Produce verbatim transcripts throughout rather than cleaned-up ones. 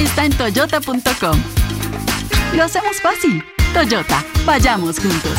está en toyota punto com. Lo hacemos fácil. Toyota, vayamos juntos.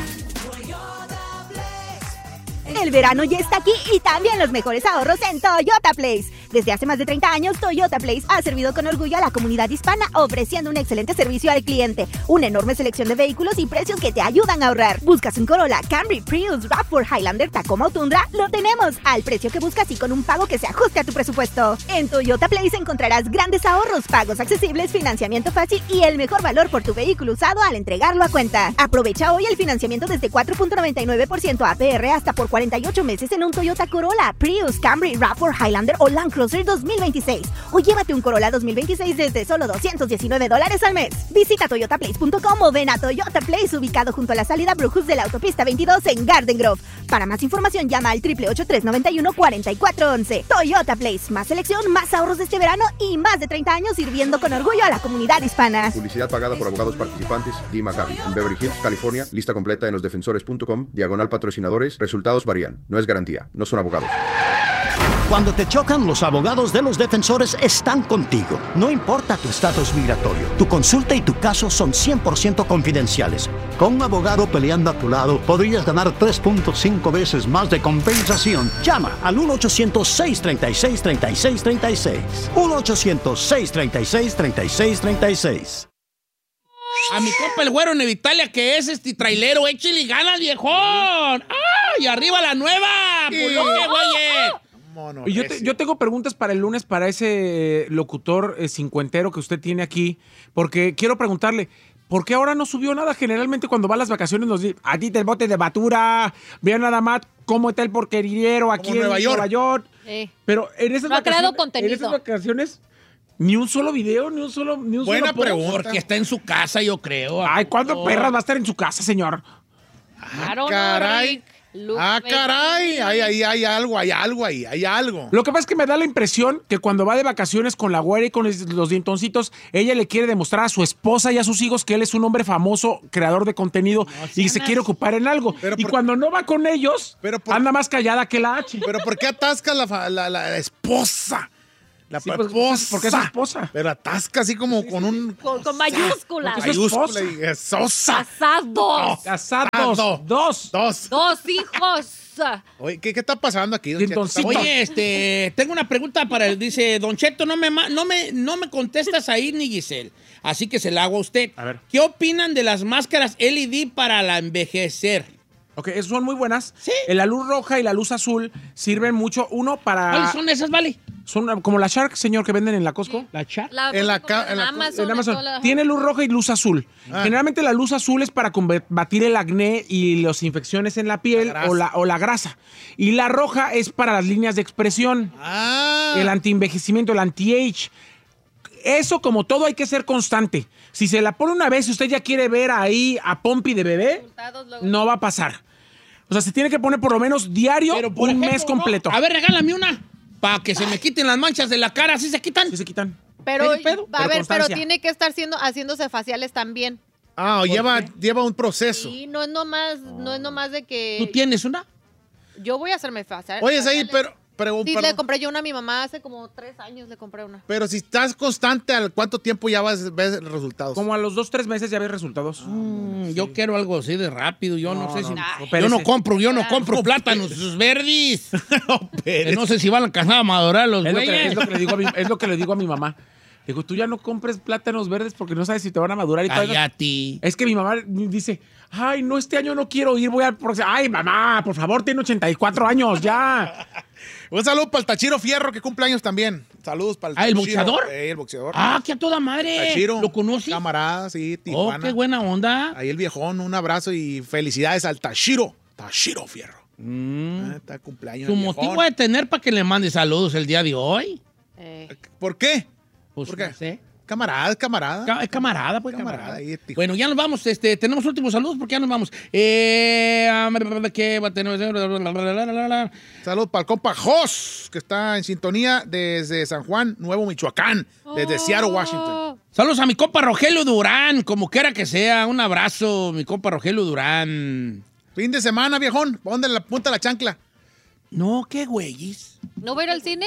El verano ya está aquí y también los mejores ahorros en Toyota Place. Desde hace más de treinta años, Toyota Place ha servido con orgullo a la comunidad hispana, ofreciendo un excelente servicio al cliente, una enorme selección de vehículos y precios que te ayudan a ahorrar. ¿Buscas un Corolla, Camry, Prius, RAV cuatro, Highlander, Tacoma o Tundra? Lo tenemos al precio que buscas y con un pago que se ajuste a tu presupuesto. En Toyota Place encontrarás grandes ahorros, pagos accesibles, financiamiento fácil y el mejor valor por tu vehículo usado al entregarlo a cuenta. Aprovecha hoy el financiamiento desde cuatro punto noventa y nueve por ciento A P R hasta por cuarenta y ocho meses en un Toyota Corolla, Prius, Camry, RAV cuatro, Highlander o Land Cruiser dos mil veintiséis. O llévate un Corolla dos mil veintiséis desde solo doscientos diecinueve dólares al mes. Visita toyota place punto com o ven a Toyota Place, ubicado junto a la salida Brujus de la autopista veintidós en Garden Grove. Para más información llama al triple ocho tres nueve uno cuatro cuatro once. Toyota Place, más selección, más ahorros de este verano y más de treinta años sirviendo con orgullo a la comunidad hispana. Publicidad pagada por abogados participantes. Dee Maccabi, en Beverly Hills, California. Lista completa en los defensores punto com. Diagonal patrocinadores. Resultados varían. No es garantía. No son abogados. Cuando te chocan, los abogados de los defensores están contigo. No importa tu estatus migratorio, tu consulta y tu caso son cien por ciento confidenciales. Con un abogado peleando a tu lado, podrías ganar tres punto cinco veces más de compensación. Llama al uno ochocientos, seis treinta y seis, treinta y seis treinta y seis. uno ochocientos, seis treinta y seis, treinta y seis treinta y seis. A mi compa el güero en Italia, que es este trailero, échale ganas, viejón. ¡Ay, arriba la nueva! ¡Puloque, güey! Y yo, te, yo tengo preguntas para el lunes para ese locutor eh, cincuentero que usted tiene aquí, porque quiero preguntarle, ¿por qué ahora no subió nada? Generalmente cuando va a las vacaciones nos dice, a ti te el bote de basura, vean nada más cómo está el porquerillero aquí en Nueva York. Nueva York. Sí. Pero en esas, no ha creado vacaciones, contenido. en esas vacaciones, ni un solo video, ni un solo ni un Buena solo pregunta. Porque está en su casa, yo creo. Ay, ¿cuándo oh. perras va a estar en su casa, señor? Ah, caray. Look, ah, caray, hay, hay, hay algo, hay algo ahí, hay algo. Lo que pasa es que me da la impresión que cuando va de vacaciones con la güera y con los dientoncitos, ella le quiere demostrar a su esposa y a sus hijos que él es un hombre famoso, creador de contenido, no, y se quiere ocupar en algo. Pero y por... cuando no va con ellos, pero por... anda más callada que la H. Pero ¿por qué atasca la, la, la, la esposa? La sí, pues, esposa. Porque es su esposa. Pero atasca así como sí, con sí, un... Con, con mayúsculas. Mayúscula y esosa. Casados. Oh, Casados. Dos. Dos. Dos hijos. Oye, ¿qué, ¿qué está pasando aquí, don Cheto? Oye, este, tengo una pregunta para él. Dice, don Cheto, no me, no, me, no me contestas ahí ni Giselle. Así que se la hago a usted. A ver. ¿Qué opinan de las máscaras L E D para la envejecer? Ok, esas son muy buenas. Sí. La luz roja y la luz azul sirven mucho. Uno para... ¿Cuáles son esas, vale? Son como la Shark, señor, que venden en la Costco. Sí. ¿La Shark? La, en la, en en la Amazon. En Amazon. La... Tiene luz roja y luz azul. Ah. Generalmente la luz azul es para combatir el acné y las infecciones en la piel la o, la, o la grasa. Y la roja es para las líneas de expresión. Ah. El anti-envejecimiento, el anti-age. Eso, como todo, hay que ser constante. Si se la pone una vez y usted ya quiere ver ahí a Pompi de bebé, no va a pasar. O sea, se tiene que poner por lo menos diario Pero por un ejemplo, mes completo. No. A ver, regálame una para que se me quiten las manchas de la cara. ¿Sí se quitan? Sí se quitan. Pero, pedo? a ver, pero tiene que estar siendo, haciéndose faciales también. Ah, lleva, lleva un proceso. Sí, no es nomás, no es nomás de que... ¿Tú tienes una? Yo voy a hacerme facial. Oye, ahí, pero... Pero, sí, perdón. le compré yo una a mi mamá hace como tres años, le compré una. Pero si estás constante, ¿al cuánto tiempo ya vas a ver resultados? Como a los dos, tres meses ya ves resultados. Mm, sí. Yo quiero algo así de rápido. Yo no, no sé no, si... No, yo no compro, yo no compro plátanos verdes. no, no sé si van a alcanzar a madurar los güeyes. Es, es, es lo que le digo a mi mamá. Digo, tú ya no compres plátanos verdes porque no sabes si te van a madurar. Y Cállate. Es que mi mamá dice, ay, no, este año no quiero ir, voy a... Ay, mamá, por favor, tiene ochenta y cuatro años, ya. Un saludo para el Tachiro Fierro, que cumple años también. Saludos para el Ah, ¿el boxeador? Eh, el boxeador. Ah, que a toda madre. Tachiro. ¿Lo conoces? Camarada, sí, Tijuana. Oh, qué buena onda. Ahí el viejón, un abrazo y felicidades al Tachiro. Tachiro Fierro. Mm. Ah, está cumpleaños. ¿Tu motivo de tener para que le mande saludos el día de hoy? Eh. ¿Por qué? Pues, ¿Por qué? No sé. Camarada, es camarada. Es camarada, pues camarada. camarada. Ahí, bueno, ya nos vamos. Este, tenemos últimos saludos porque ya nos vamos. Eh, ¿qué va a tener? Saludos para el compa Jos, que está en sintonía desde San Juan, Nuevo Michoacán, desde oh. Seattle, Washington. Saludos a mi compa Rogelio Durán, como quiera que sea. Un abrazo, mi compa Rogelio Durán. Fin de semana, viejón. ¿Dónde la punta la chancla? No, qué güeyes. ¿No va a ir al cine?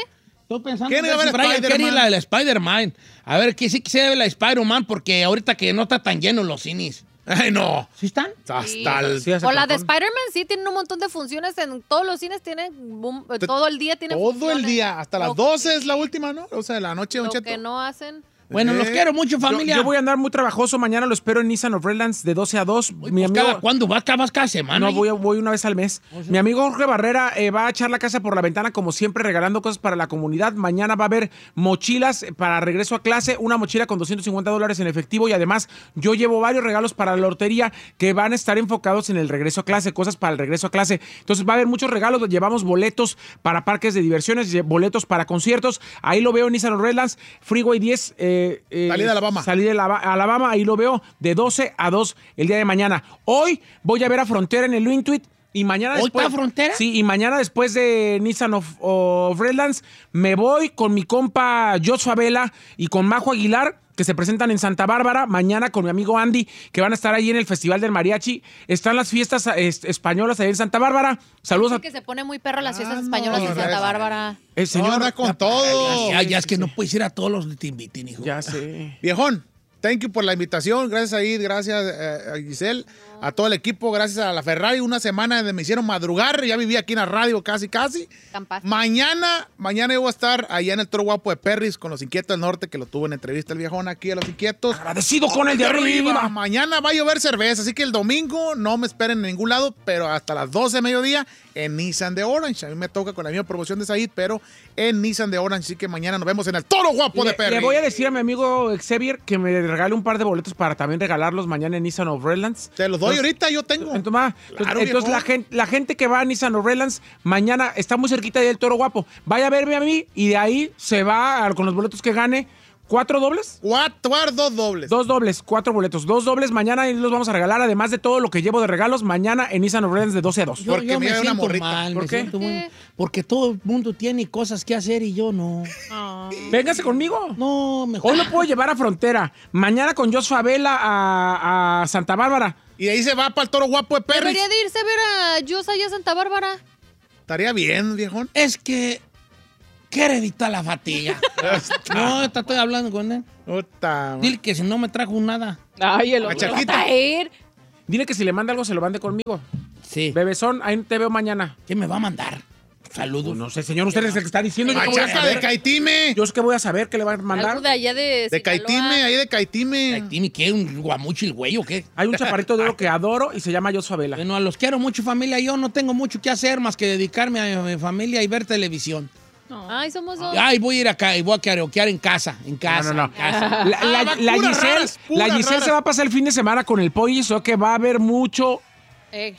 Estoy pensando ¿Quién en iba a si ver Brian Spider-Man? Kerry, la de la Spider-Man. A ver, que sí que se debe la Spider-Man porque ahorita que no está tan lleno los cines. Ay, no. ¿Sí están? Hasta el... Sí, hace O la de cartón. Spider-Man sí tienen un montón de funciones en todos los cines, tienen boom, eh, todo el día tienen Todo funciones. el día, hasta las Lo- doce es la última, ¿no? O sea, de la noche, Don Lo Cheto. que no hacen. Bueno, los Eh, quiero mucho, Yo, familia. yo voy a andar muy trabajoso. Mañana lo espero en Nissan of Redlands de doce a dos. Uy, Mi pues, amigo... cada, ¿Cuándo vas? ¿Vas cada semana? No, ahí? voy, voy una vez al mes. Mi amigo Jorge Barrera eh, va a echar la casa por la ventana, como siempre, regalando cosas para la comunidad. Mañana va a haber mochilas para regreso a clase, una mochila con doscientos cincuenta dólares en efectivo y además yo llevo varios regalos para la lotería que van a estar enfocados en el regreso a clase, cosas para el regreso a clase. Entonces va a haber muchos regalos. Llevamos boletos para parques de diversiones, lle- boletos para conciertos. Ahí lo veo en Nissan of Redlands, Freeway diez. Eh, eh, Salida a Alabama. Salida de la- Alabama, ahí lo veo de doce a dos el día de mañana. Hoy voy a ver a Frontera en el Intuit y mañana ¿Hoy después... está Frontera? Sí, y mañana después de Nissan of, of Redlands me voy con mi compa Joshua Vela y con Majo Aguilar, que se presentan en Santa Bárbara, mañana con mi amigo Andy, que van a estar ahí en el Festival del Mariachi. Están las fiestas es- españolas ahí en Santa Bárbara. Saludos a... Que se pone muy perro las fiestas Ah, españolas no, en Santa no, Bárbara. El Señor, señor... anda con todo. Ya, ya es que no puedes ir a todos los que te inviten, hijo. Ya sé. Viejón, thank you por la invitación. Gracias a Id, gracias eh, a Giselle, a todo el equipo, gracias a la Ferrari. Una semana de me hicieron madrugar. Ya viví aquí en la radio casi, casi. Campaste. Mañana, mañana yo voy a estar allá en el Toro Guapo de Perris con los Inquietos del Norte, que lo tuve en entrevista el viejón aquí a los Inquietos. Agradecido con el de arriba. Mañana va a llover cerveza, así que el domingo no me esperen en ningún lado, pero hasta las doce de mediodía en Nissan de Orange. A mí me toca con la misma promoción de Said, pero en Nissan de Orange. Así que mañana nos vemos en el Toro Guapo de Le, Perris. le voy a decir a mi amigo Xavier que me regale un par de boletos para también regalarlos mañana en Nissan of Redlands. Te los doy ahorita, yo tengo. Entonces, ma, Claro, entonces viejo. la, gente, la gente que va a Nissan of Redlands mañana está muy cerquita del Toro Guapo. Vaya a verme a mí y de ahí se va a- con los boletos que gane. ¿Cuatro dobles? Cuatro, dos dobles. Dos dobles, cuatro boletos. Dos dobles mañana y los vamos a regalar, además de todo lo que llevo de regalos, mañana en Nissan of Redlands de doce a dos. Yo, Porque yo me mira, una siento morrita. mal, ¿Por me qué? siento muy- ¿Qué? porque todo el mundo tiene cosas que hacer y yo no. Véngase conmigo. No, mejor. Hoy lo puedo llevar a Frontera. Mañana con Joshua Vela a, a Santa Bárbara. Y de ahí se va para el Toro Guapo de Perris. Debería de irse a ver a Dios allá a Santa Bárbara. Estaría bien, viejón. Es que quiere evitar la fatiga. No, está- estoy hablando con él. Puta, Dile que si no me trajo nada. Ay, el otro. otro va a traer. Dile que si le manda algo, se lo mande conmigo. Sí. Bebezón, ahí te veo mañana. ¿Qué me va a mandar? Saludos. No sé, señor, usted es el que está diciendo. Yo qué voy a Machaca de saber. Caitime. Yo es que voy a saber qué le va a Algo mandar. de allá de De Caitime, ahí de Caitime. ¿Tiene qué? ¿Un guamuchi el güey o qué? Hay un chaparrito de oro que adoro y se llama Joshua Vela. Bueno, a los quiero mucho, familia. Yo no tengo mucho que hacer más que dedicarme a mi familia y ver televisión. Ay, somos dos. Ay, voy a ir acá y voy a karaokear en casa. En casa. No, no, no. en casa. La, la- Ah, va, la puras Giselle, raras, la puras Giselle raras. se va a pasar el fin de semana con el pollo, so que va a haber mucho Eh.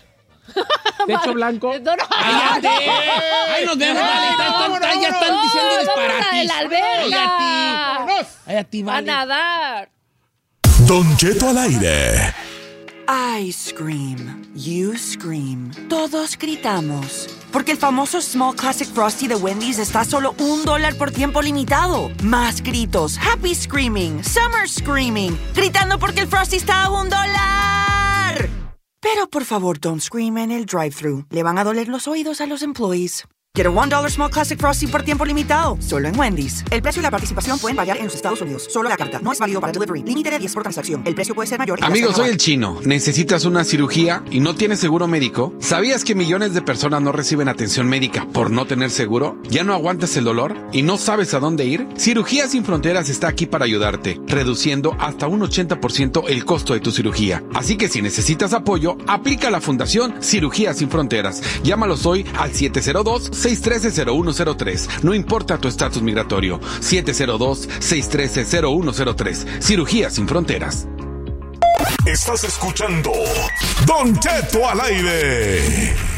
techo blanco. No, no. ¡Cállate! ¡Ay, nos vemos! Vale, están- están- están- ya están No, diciendo vamos a disparates. la alberga. Cállate. Cállate, A vale. nadar. Don Cheto al aire. I scream, you scream, todos gritamos. Porque el famoso Small Classic Frosty de Wendy's está a solo un dólar por tiempo limitado. Más gritos, happy screaming, summer screaming, gritando porque el Frosty está a un dólar. Pero por favor, don't scream en el drive-thru. Le van a doler los oídos a los employees. Get a one dollar Small Classic Frosty por tiempo limitado, solo en Wendy's. El precio y la participación pueden variar en los Estados Unidos. Solo la carta. No es válido para delivery. Límite de diez por transacción. El precio puede ser mayor. y Amigo, hasta soy el chino. ¿Necesitas una cirugía y no tienes seguro médico? ¿Sabías que millones de personas no reciben atención médica por no tener seguro? ¿Ya no aguantas el dolor y no sabes a dónde ir? Cirugías Sin Fronteras está aquí para ayudarte, reduciendo hasta un ochenta por ciento el costo de tu cirugía. Así que si necesitas apoyo, aplica a la Fundación Cirugías Sin Fronteras. Llámalos hoy al siete cero dos, seis uno tres, cero uno cero tres. No importa tu estatus migratorio. siete cero dos, seis uno tres, cero uno cero tres. Cirugías Sin Fronteras. Estás escuchando Don Cheto al aire.